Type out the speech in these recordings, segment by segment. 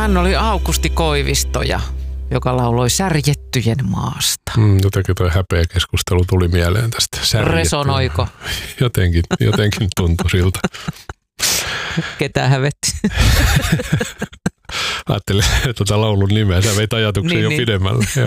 hän oli Aukusti Koivisto, joka lauloi Särjettyjen maasta. Jotenkin tuo häpeä keskustelu tuli mieleen tästä särjettyjen. Resonoiko? Jotenkin tuntui siltä. Ketään hävetti? Ajattelin tuota laulun nimeä. Sä veit ajatuksen jo pidemmälle. Joo.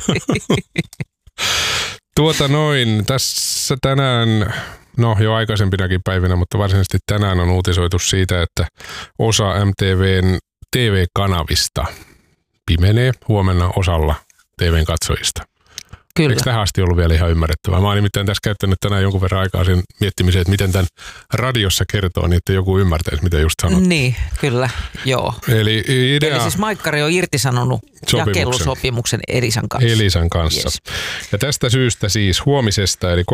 Okay. Tässä tänään, jo aikaisempinakin päivinä, mutta varsinaisesti tänään on uutisoitu siitä, että osa MTVn TV-kanavista pimenee huomenna osalla TVn katsojista. Kyllä. Eikö tähän asti ollut vielä ihan ymmärrettävää? Mä oon nimittäin tässä käyttänyt tänään jonkun verran aikaa sen miettimiseen, että miten tämän radiossa kertoo, niin että joku ymmärtäisi, mitä just sanot. Niin, kyllä, joo. Eli siis Maikkari on irtisanonut jakelusopimuksen Elisan kanssa. Yes. Ja tästä syystä siis huomisesta, eli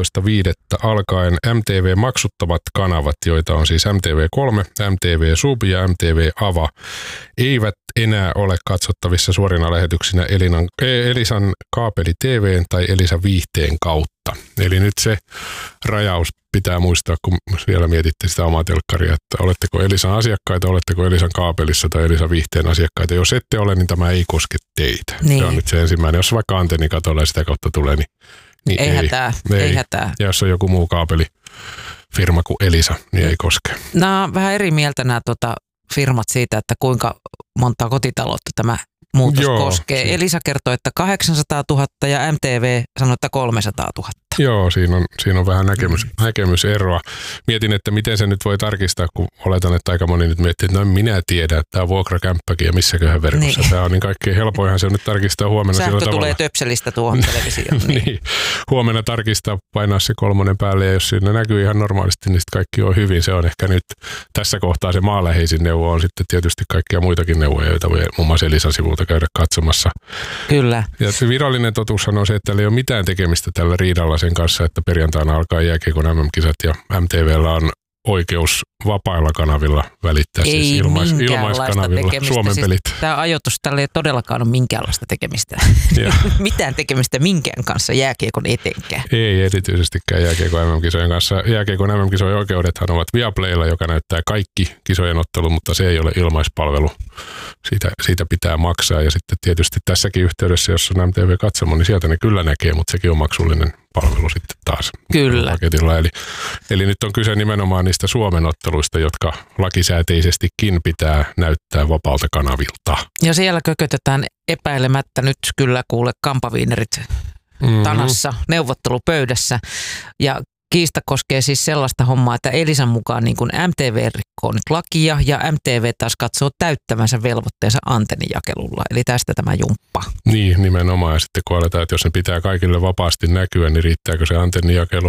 13.5. alkaen MTV-maksuttomat kanavat, joita on siis MTV3, MTV Sub ja MTV Ava, eivät enää ole katsottavissa suorina lähetyksinä Elisan kaapeli TV:n tai Elisa Viihteen kautta. Eli nyt se rajaus pitää muistaa, kun siellä mietitte sitä omaa telkkaria, että oletteko Elisan asiakkaita, oletteko Elisan kaapelissa tai Elisa Viihteen asiakkaita. Jos ette ole, niin tämä ei koske teitä. Niin. Se on nyt se ensimmäinen. Jos vaikka antenni katolla ja sitä kautta tulee, niin ei hätää. Ja jos on joku muu kaapelifirma kuin Elisa, niin ei koske. Nämä on vähän eri mieltä nämä firmat siitä, että kuinka monta kotitaloutta tämä muutos koskee. Siis. Elisa kertoo, että 800 000 ja MTV sanoo, että 300 000. Joo, siinä on vähän näkemyseroa. Mietin, että miten se nyt voi tarkistaa, kun oletan, että aika moni nyt miettii, että minä tiedän, että tämä on vuokrakämppäkin ja missäköhän verkossa. Niin. Tämä on niin kaikkein helpoinhan se on nyt tarkistaa huomenna sillä tavalla. Sähkö tulee töpselistä tuohon televisioon. Niin. Huomenna tarkistaa, painaa se 3 päälle ja jos siinä näkyy ihan normaalisti, niin kaikki on hyvin. Se on ehkä nyt tässä kohtaa se maaläheisin neuvo on sitten tietysti kaikkia muitakin neuvoja, joita voi muun muassa Elisan sivulta käydä katsomassa. Kyllä. Ja se virallinen totuushan on se, että ei ole mitään tekemistä tällä riidalla sen kanssa, että perjantaina alkaa jääkiekon MM-kisat ja MTV:llä on oikeus vapailla kanavilla välittää, ei siis ilmaiskanavilla Suomen pelit. Siis tämä ajoitus tällä ei todellakaan ole minkäänlaista tekemistä. Mitään tekemistä minkään kanssa jääkiekon etenkään. Ei erityisestikään jääkiekon MM-kisojen kanssa. Jääkiekon MM-kisojen oikeudethan ovat Viaplaylla, joka näyttää kaikki kisojen ottelut, mutta se ei ole ilmaispalvelu. Siitä pitää maksaa ja sitten tietysti tässäkin yhteydessä, jos on MTV-katsomo, niin sieltä ne kyllä näkee, mutta sekin on maksullinen palvelu sitten taas. Kyllä. Paketilla. Eli nyt on kyse nimenomaan niistä Suomen otteluista, jotka lakisääteisestikin pitää näyttää vapaalta kanavilta. Ja siellä kökötetään epäilemättä nyt kyllä kuule kampaviinerit tanassa neuvottelupöydässä ja kiista koskee siis sellaista hommaa, että Elisan mukaan niin kuin MTV rikkoo nyt lakia ja MTV taas katsoo täyttävänsä velvoitteensa antennijakelulla. Eli tästä tämä jumppa. Niin, nimenomaan. Ja sitten kun aletaan, että jos ne pitää kaikille vapaasti näkyä, niin riittääkö se antennijakelu?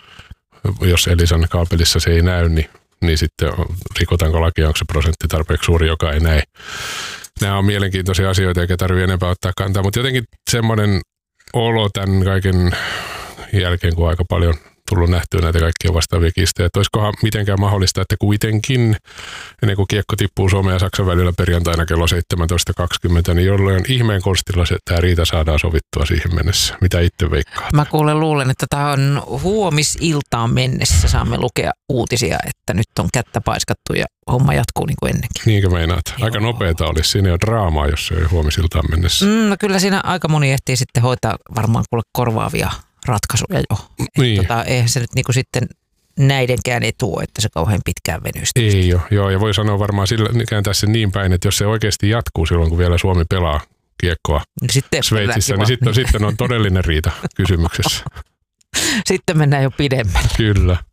Jos Elisan kaapelissa se ei näy, niin sitten rikotaanko lakia, onko se prosentti tarpeeksi suuri, joka ei näe. Nämä on mielenkiintoisia asioita, eikä tarvitse enempää ottaa kantaa. Mutta jotenkin semmoinen olo tämän kaiken jälkeen, kun aika paljon tullut nähtyä näitä kaikkia vastaavia kiistejä. Että olisikohan mitenkään mahdollista, että kuitenkin ennen kuin kiekko tippuu Suomen ja Saksan välillä perjantaina kello 17.20, niin jollain ihmeen konstilla tämä riita saadaan sovittua siihen mennessä. Mitä itse veikkaat? Mä luulen, että tämä on huomisiltaan mennessä. Saamme lukea uutisia, että nyt on kättä paiskattu ja homma jatkuu niin kuin ennenkin. Niinkö meinaat? Joo. Aika nopeata olisi. Siinä jo draamaa, jos se ei huomisiltaan mennessä. No kyllä siinä aika moni ehtii sitten hoitaa varmaan kuule korvaavia ratkaisuja jo. Niin. Eihän se nyt niinku sitten näidenkään etu, että se kauhean pitkään venyisi. Ei joo, ja voi sanoa varmaan kääntää sen niin päin, että jos se oikeasti jatkuu silloin, kun vielä Suomi pelaa kiekkoa Sveitsissä, niin sitten on todellinen riita kysymyksessä. Sitten mennään jo pidemmälle. Kyllä.